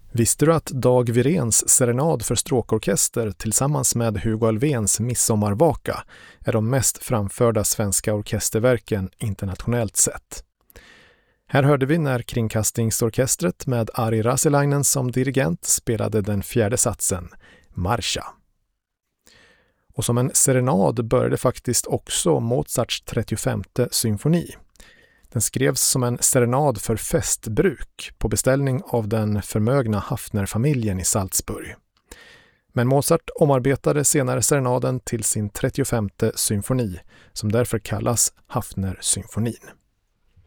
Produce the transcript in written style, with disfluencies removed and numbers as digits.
Visste du att Dag Viréns serenad för stråkorkester tillsammans med Hugo Alfvéns Midsommarvaka är de mest framförda svenska orkesterverken internationellt sett? Här hörde vi när Kringkastingsorkestret med Ari Raselainen som dirigent spelade den fjärde satsen, Marscha. Och som en serenad började faktiskt också Mozarts 35:e symfoni. Den skrevs som en serenad för festbruk på beställning av den förmögna Haffner-familjen i Salzburg. Men Mozart omarbetade senare serenaden till sin 35:e symfoni, som därför kallas Haffner-symfonin.